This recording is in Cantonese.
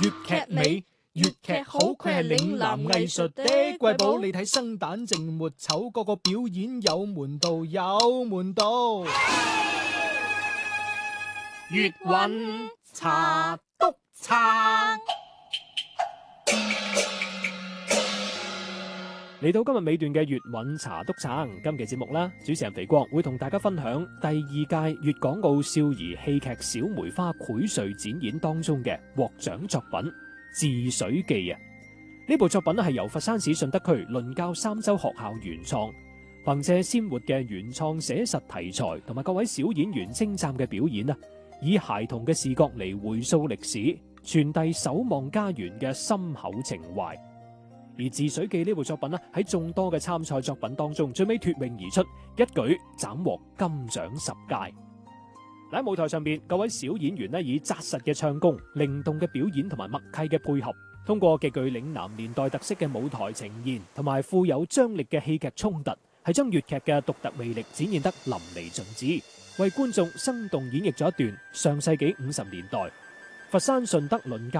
粵劇美，粵劇好，佢係嶺南藝術的瑰寶。你睇生旦淨末丑，個個表演有門道，有門道。粵韻茶篤撐。 嚟到今日尾段嘅粵韻茶篤撐，今期節目啦，主持人肥國會同大家分享第二屆粵港澳少兒戲劇小梅花薈萃展演當中嘅獲獎作品《治水記》啊！呢部作品係由佛山市順德區倫教三洲學校原創，憑借鮮活嘅原創寫實題材同埋各位小演員精湛嘅表演啊，以孩童嘅視角嚟回溯歷史，傳遞守望家園嘅深厚情懷。而《治水記》呢部作品喺眾多嘅參賽作品當中，最尾脫穎而出，一舉斬獲金獎10屆。喺舞台上邊，各位小演員以紮實嘅唱功、靈動嘅表演同埋默契嘅配合，通過極具嶺南年代特色嘅舞台呈現，同埋富有張力嘅戲劇衝突，係將粵劇嘅獨特魅力展現得淋漓盡致，為觀眾生動演繹咗一段上世紀50年代佛山順德倫教